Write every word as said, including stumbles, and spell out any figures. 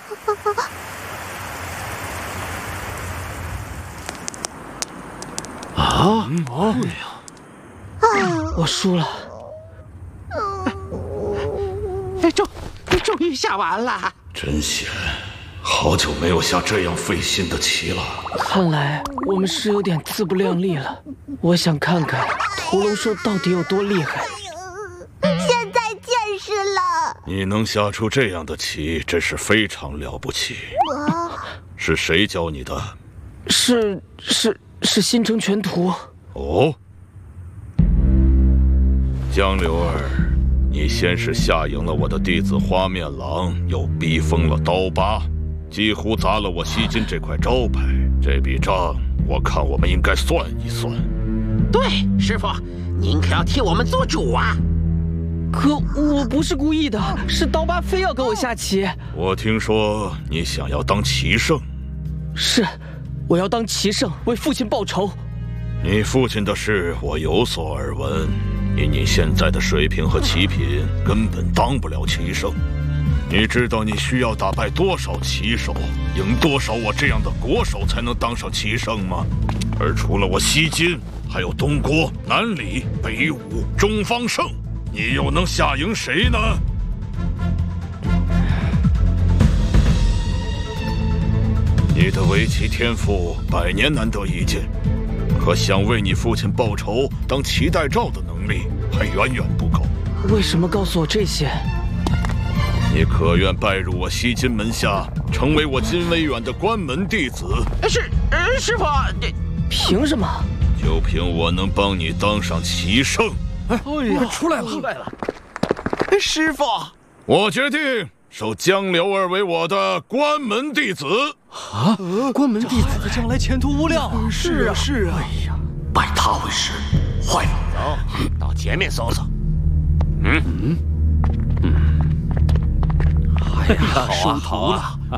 啊！哦， 我输了。 哎，终终于下完了。 真险，好久没有下这样费心的棋了。 看来我们是有点自不量力了。我想看看屠龙兽到底有多厉害。 现在见识了。 你能下出这样的棋，真是非常了不起。 我是谁教你的？ 是是是新城全图。 哦，江流儿，你先是吓赢了我的弟子花面郎，又逼疯了刀疤，几乎砸了我西金这块招牌。这笔账，我看我们应该算一算。 对，师傅，您可要替我们做主啊！ 可我不是故意的，是刀疤非要跟我下棋。 我听说你想要当棋圣。 是，我要当棋圣，为父亲报仇。 你父亲的事我有所耳闻，以你现在的水平和棋品，根本当不了棋圣。你知道你需要打败多少棋手，赢多少我这样的国手，才能当上棋圣吗？而除了我西金，还有东郭、南李、北武、中方胜，你又能下赢谁呢？你的围棋天赋百年难得一见，可想为你父亲报仇、当棋代赵的能力还远远不够。 为什么告诉我这些？ 你可愿拜入我西金门下，成为我金威远的关门弟子？ 是，呃，师傅，这凭什么？ 就凭我能帮你当上棋圣。 哎，呀，出来了，出来了！ 师傅， 我决定收江流儿为我的关门弟子。 啊，关门弟子将来前途无量啊！是啊，是啊。 哎呀，拜他为师，坏了，走到前面搜搜。嗯嗯嗯。哎呀，收徒了。